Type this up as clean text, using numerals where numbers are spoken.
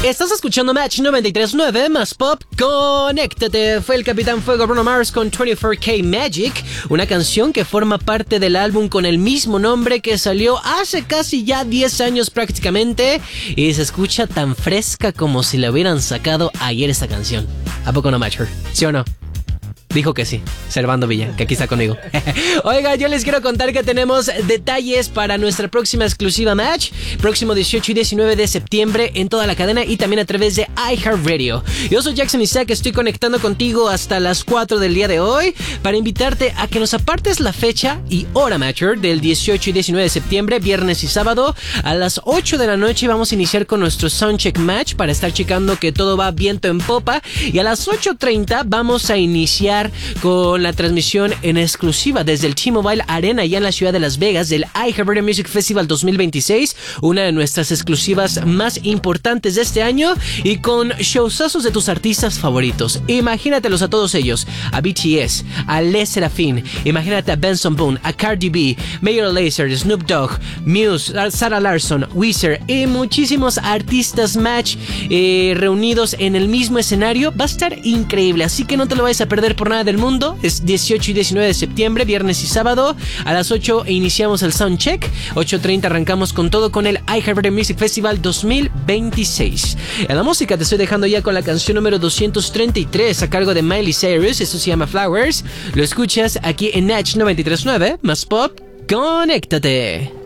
Estás escuchando Match 93.9 más Pop. Conéctate. Fue el Capitán Fuego Bruno Mars con 24K Magic, una canción que forma parte del álbum con el mismo nombre que salió hace casi ya 10 años prácticamente y se escucha tan fresca como si la hubieran sacado ayer esta canción. ¿A poco no, Matcher? ¿Sí o no? Dijo que sí, Servando Villa, que aquí está conmigo. Oiga, yo les quiero contar que tenemos detalles para nuestra próxima exclusiva Match, próximo 18 y 19 de septiembre en toda la cadena y también a través de iHeartRadio. Yo soy Jackson Isaac, estoy conectando contigo hasta las 4 del día de hoy para invitarte a que nos apartes la fecha y hora Matcher del 18 y 19 de septiembre, viernes y sábado. A las 8 de la noche vamos a iniciar con nuestro Soundcheck Match para estar checando que todo va viento en popa y a las 8:30 vamos a iniciar con la transmisión en exclusiva desde el T-Mobile Arena allá en la ciudad de Las Vegas del iHeartRadio Music Festival 2026, una de nuestras exclusivas más importantes de este año y con showzazos de tus artistas favoritos. Imagínatelos a todos ellos, a BTS, a Les Serafin, imagínate a Benson Boone, a Cardi B, Major Lazer, Snoop Dogg, Muse, Sarah Larson, Weezer y muchísimos artistas Match reunidos en el mismo escenario. Va a estar increíble, así que no te lo vayas a perder por nada del mundo. Es 18 y 19 de septiembre, viernes y sábado. A las 8 iniciamos el Soundcheck. 8:30 arrancamos con todo con el iHeartRadio Music Festival 2026. En la música te estoy dejando ya con la canción número 233 a cargo de Miley Cyrus. Eso se llama Flowers. Lo escuchas aquí en Match 93.9 más Pop. Conéctate.